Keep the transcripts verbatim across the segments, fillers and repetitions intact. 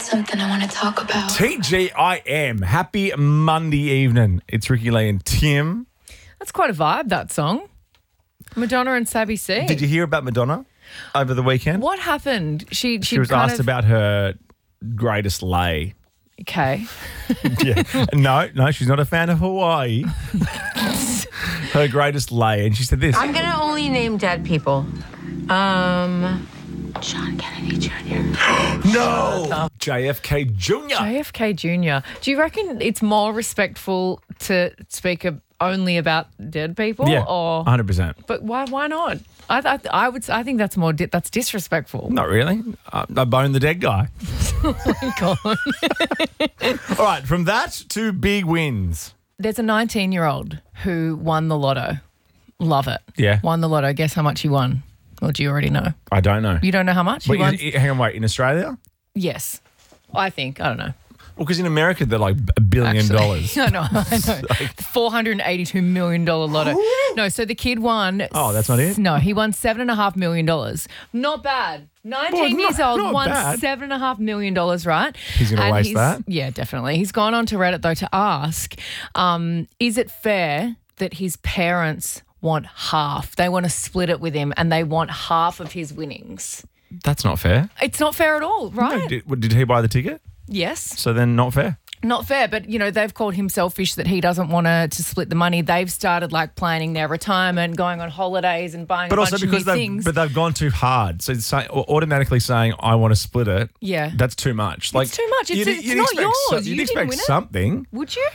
something I want to talk about. T G I M. Happy Monday evening. It's Ricky Lee and Tim. That's quite a vibe, that song. Madonna and Sabby C. Did you hear about Madonna over the weekend? What happened? She She was kind asked of, about her greatest lay. Okay. Yeah. No, no, she's not a fan of Hawaii. Her greatest lay. And she said this. I'm gonna only name dead people. Um, John Kennedy Junior No! J F K Junior J F K Junior Do you reckon it's more respectful to speak ab- only about dead people? Yeah, Or, one hundred percent. but why? Why not? I, I, I would. I think that's more. Di- that's disrespectful. Not really. I, I boned the dead guy. Oh my God. All right, from that to big wins. There's a nineteen-year-old who won the lotto. Love it. Yeah. Won the lotto. Guess how much he won? Or do you already know? I don't know. You don't know how much? Wait, he won? is- hang on, wait. In Australia? Yes. I think. I don't know. Well, because in America, they're like a billion Actually. dollars. I know. I know. four hundred eighty-two million dollars lotto. No, so the kid won. Oh, that's not it? No, he won seven point five million dollars. Not bad. nineteen Well, years not- old, not won bad. seven point five million dollars, right? He's gonna And waste he's- that? Yeah, definitely. He's gone on to Reddit, though, to ask, um, is it fair that his parents want half? They want to split it with him and they want half of his winnings. That's not fair. It's not fair at all, right? No, did, what, did he buy the ticket? Yes. So then not fair. Not fair, but, you know, they've called him selfish that he doesn't want to to split the money. They've started, like, planning their retirement, going on holidays and buying But a also bunch of because new they've, things. but they've gone too hard. So it's say, automatically saying, I want to split it. Yeah. That's too much. Like too much. It's- you'd- it's you'd not expect yours. so- You you'd didn't expect win it. something. Would you?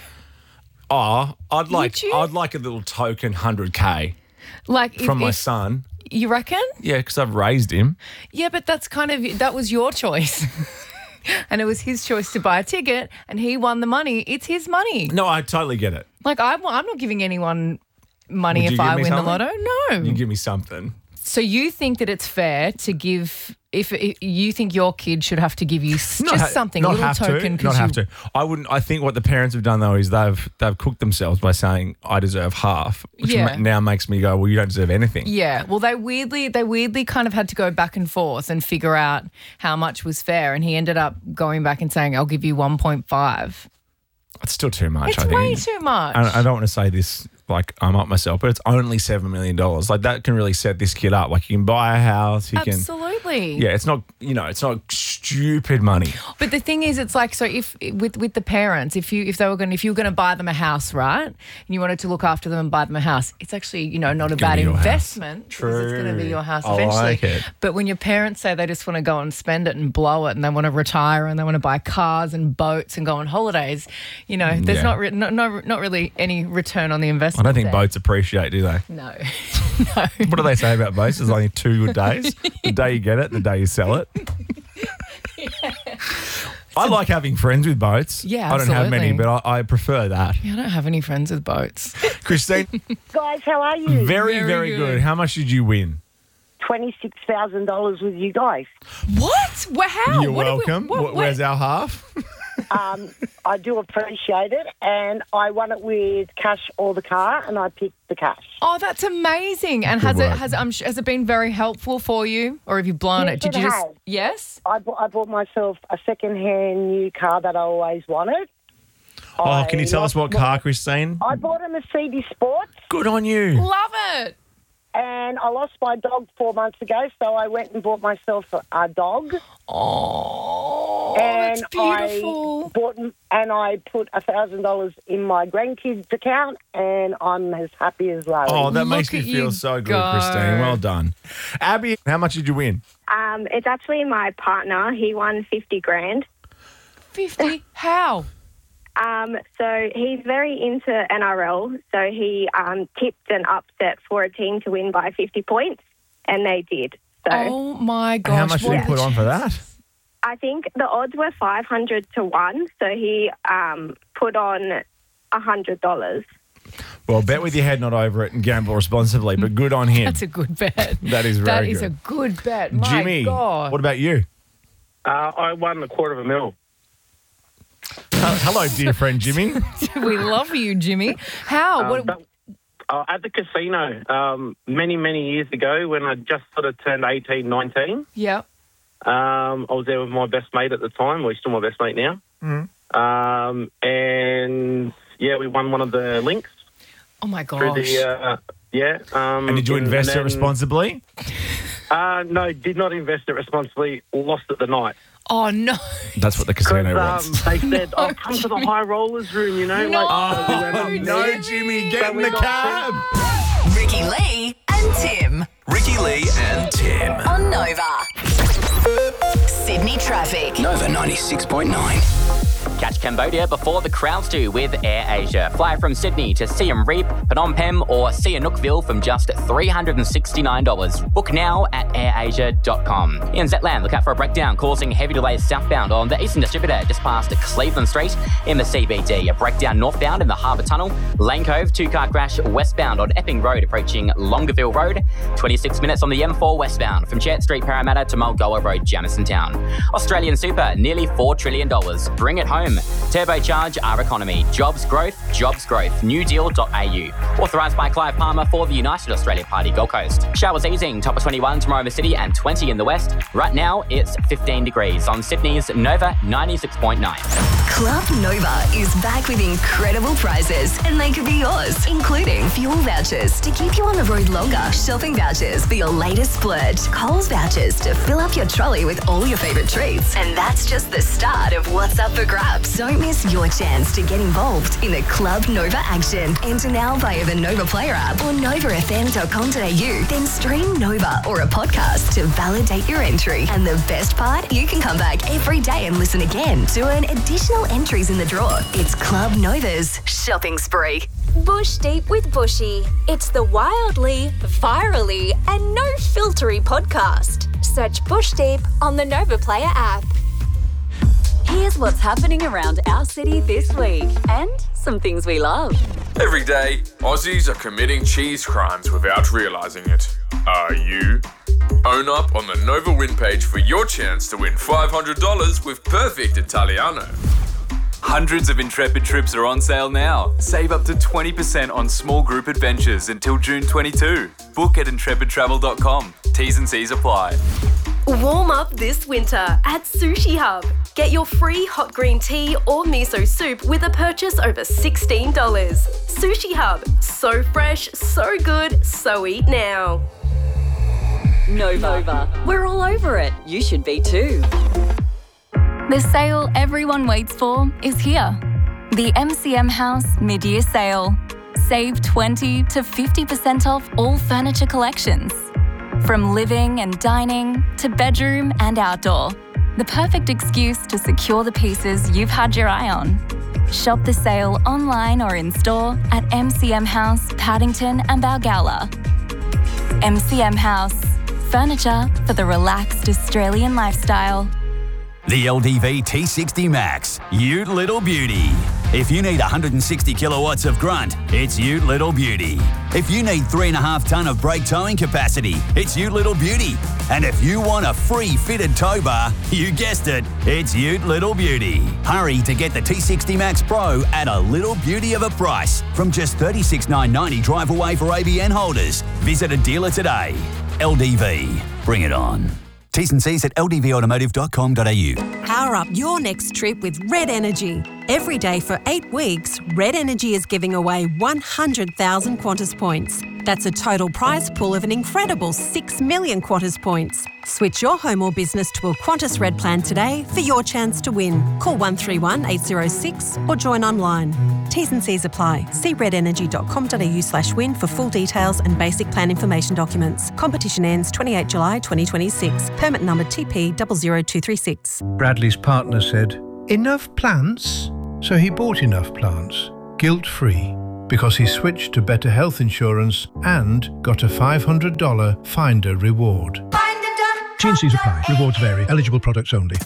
Oh, I'd like you? I'd like a little token one hundred K Like, if, from my if- son. you reckon? Yeah, because I've raised him. Yeah, but that's kind of, that was your choice. And it was his choice to buy a ticket and he won the money. It's his money. No, I totally get it. Like, I'm, I'm not giving anyone money Would you if give I me win something? the lotto. No. You give me something. So you think that it's fair to give, if, if you think your kid should have to give you s- just ha- something, not a little have token. to. Not you, have to. I wouldn't. I think what the parents have done though is they've they've cooked themselves by saying I deserve half, which Yeah. ma- now makes me go, well, you don't deserve anything. Yeah, well, they weirdly, they weirdly kind of had to go back and forth and figure out how much was fair, and he ended up going back and saying, "I'll give you one point five." It's still too much. It's I think. way too much. I, I don't want to say this like I'm up myself, but it's only seven million dollars. Like that can really set this kid up. Like you can buy a house. He can. Absolutely. Yeah, it's not. You know, it's not stupid money. But the thing is, it's like, so if with with the parents, if you if they were going, if you were going to buy them a house, right, and you wanted to look after them and buy them a house, it's actually, you know, not a gonna bad be your house. investment. Because it's going to be your house I eventually. like it. But when your parents say they just want to go and spend it and blow it, and they want to retire and they want to buy cars and boats and go on holidays, you know, there's Yeah. not re- no, no not really any return on the I investment. don't think there. boats appreciate, do they? No, no. What do they say about boats? There's only two good days. The day you get it, the day you sell it. I like having friends with boats. Yeah, I don't have many, absolutely. but I, I prefer that. Yeah, I don't have any friends with boats. Christine, Guys, how are you? very, Very very good. good. How much did you win? twenty-six thousand dollars with you guys. What? Well, how? You're What do we- welcome. what- Wh- Where's our half? Um, I do appreciate it, and I won it with cash or the car, and I picked the cash. Oh, that's amazing! And Good has it work. has um, has it been very helpful for you, or have you blown Yes, it? Did it you just has. yes? I, bought, I bought myself a second-hand new car that I always wanted. Oh, can you I tell us lost what my- car, Christine? I bought a Mercedes Sport, Good on you. Love it. and I lost my dog four months ago, so I went and bought myself a, a dog. Oh, and that's beautiful. I bought and I put a thousand dollars in my grandkids' account, and I'm as happy as Larry. Oh, that Look makes me at feel you so good, go. Christine. Well done. Abby, how much did you win? Um, it's actually my partner. He won fifty grand. Fifty? How? Um, so he's very into N R L. So he um, tipped an upset for a team to win by fifty points, and they did. So Oh my gosh! And how much did what you a put on for chance. that? I think the odds were five hundred to one. So he um, put on one hundred dollars. Well, bet with your head not over it and gamble responsibly, but good on him. That's a good bet. That is very That is good. a good bet. My Jimmy, God. what about you? Uh, I won a quarter of a mil. Uh, hello, dear friend Jimmy. We love you, Jimmy. How? Um, what? but, uh, at the casino um, many, many years ago when I just sort of turned eighteen, nineteen, Yeah. Um, I was there with my best mate at the time. Well, he's still my best mate now. Mm-hmm. Um, and, yeah, we won one of the links. Oh, my gosh. Through the, uh, yeah. Um, And did you and- invest and it then- responsibly? Uh, no, did not invest it responsibly. Lost it the night. Oh, no. That's what the casino um, wants. they said, oh, come to the high rollers room, you know. No. Like, so we went up Oh, there. no, Jimmy, get So in we the got- cab. Ricky Lee and Tim Ricky Lee and Tim. on Nova. Sydney traffic. Nova ninety-six point nine. Catch Cambodia before the crowds do with Air Asia. Fly from Sydney to Siem Reap, Phnom Penh or Sihanoukville from just three hundred sixty-nine dollars. Book now at air asia dot com. In Zetland, look out for a breakdown causing heavy delays southbound on the Eastern Distributor just past Cleveland Street in the C B D. A breakdown northbound in the Harbour Tunnel. Lane Cove, two-car crash westbound on Epping Road approaching Longueville Road. twenty-six minutes on the M four westbound from Chet Street, Parramatta to Mulgoa Road, Jamison Town. Australian Super, nearly four trillion dollars. Bring it home. Turbocharge our economy. Jobs growth, jobs growth. new deal dot a u. Authorised by Clive Palmer for the United Australia Party Gold Coast. Showers easing, top of twenty-one tomorrow in the city and twenty in the west. Right now, it's fifteen degrees on Sydney's Nova ninety-six point nine. Club Nova is back with incredible prizes, and they could be yours, including fuel vouchers to keep you on the road longer, shopping vouchers for your latest splurge, Coles vouchers to fill up your trolley with all your favourite treats. And that's just the start of what's up for grabs. Don't miss your chance to get involved in the Club Nova action. Enter now via the Nova Player app or nova f m dot com dot a u. Then stream Nova or a podcast to validate your entry. And the best part, you can come back every day and listen again to earn additional entries in the draw. It's Club Nova's shopping spree. Bush Deep with Bushy. It's the wildly, virally, and no filtery podcast. Search Bush Deep on the Nova Player app. Here's what's happening around our city this week and some things we love. Every day, Aussies are committing cheese crimes without realising it. Are you? Own up on the Nova Win page for your chance to win five hundred dollars with Perfect Italiano. Hundreds of Intrepid trips are on sale now. Save up to twenty percent on small group adventures until June twenty-second. Book at intrepid travel dot com. T's and C's apply. Warm up this winter at Sushi Hub. Get your free hot green tea or miso soup with a purchase over sixteen dollars. Sushi Hub. So fresh, so good, so eat now. Nova. Nova. We're all over it. You should be too. The sale everyone waits for is here. The M C M House Mid-Year Sale. Save twenty to fifty percent off all furniture collections. From living and dining to bedroom and outdoor. The perfect excuse to secure the pieces you've had your eye on. Shop the sale online or in store at M C M House, Paddington and Balgowlah. M C M House. Furniture for the relaxed Australian lifestyle. The L D V T sixty Max, Ute Little Beauty. If you need one hundred sixty kilowatts of grunt, it's Ute Little Beauty. If you need three and a half tonne of brake towing capacity, it's Ute Little Beauty. And if you want a free fitted tow bar, you guessed it, it's Ute Little Beauty. Hurry to get the T sixty Max Pro at a little beauty of a price from just thirty-six thousand nine hundred ninety dollars drive away for A B N holders. Visit a dealer today. L D V, bring it on. T's and C's at l d v automotive dot com dot a u. Power up your next trip with Red Energy. Every day for eight weeks, Red Energy is giving away one hundred thousand Qantas points. That's a total prize pool of an incredible six million Qantas points. Switch your home or business to a Qantas Red plan today for your chance to win. Call one three one eight zero six or join online. T's and C's apply. See red energy dot com dot a u slash win for full details and basic plan information documents. Competition ends twenty-eighth of July twenty twenty-six. Permit number T P zero zero two three six. Bradley's partner said, "Enough plants?" So he bought enough plants, guilt-free, because he switched to better health insurance and got a five hundred dollars Finder reward. T and C's apply. Rewards vary. Eligible products only.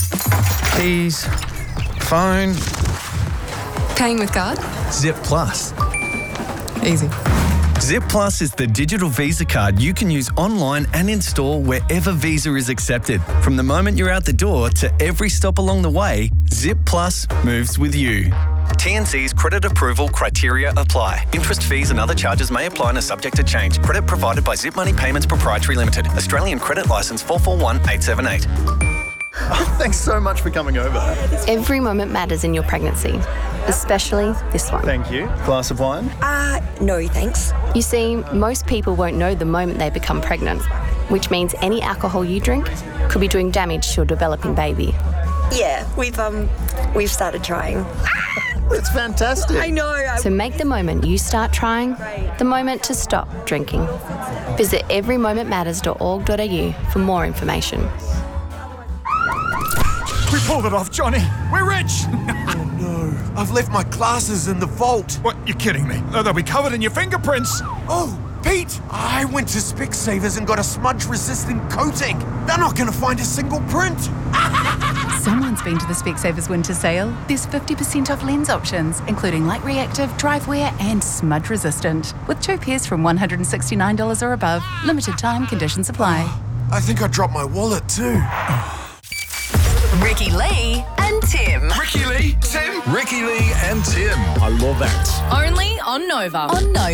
Keys, phone. Paying with card? Zip Plus. Easy. Zip Plus is the digital Visa card you can use online and in store wherever Visa is accepted. From the moment you're out the door to every stop along the way, Zip Plus moves with you. T N C's credit approval criteria apply. Interest, fees and other charges may apply and are subject to change. Credit provided by Zip Money Payments Proprietary Limited. Australian credit licence four four one eight seven eight. Oh, thanks so much for coming over. Every moment matters in your pregnancy, especially this one. Thank you. Glass of wine? Uh, no thanks. You see, most people won't know the moment they become pregnant, which means any alcohol you drink could be doing damage to your developing baby. Yeah, we've um, we've started trying. It's fantastic. I know. I- So make the moment you start trying the moment to stop drinking. Visit every moment matters dot org dot a u for more information. We pulled it off, Johnny. We're rich. Oh, no. I've left my glasses in the vault. What? You're kidding me. Oh, they'll be covered in your fingerprints. Oh, Pete, I went to Specsavers and got a smudge-resistant coating. They're not going to find a single print. Someone's been to the Specsavers winter sale. There's fifty percent off lens options, including light reactive, drive wear and smudge resistant. With two pairs from one hundred sixty-nine dollars or above. Limited time conditions apply. I think I dropped my wallet too. Ricky Lee and Tim. Ricky Lee, Tim. Ricky Lee and Tim. I love that. Only on Nova. On Nova.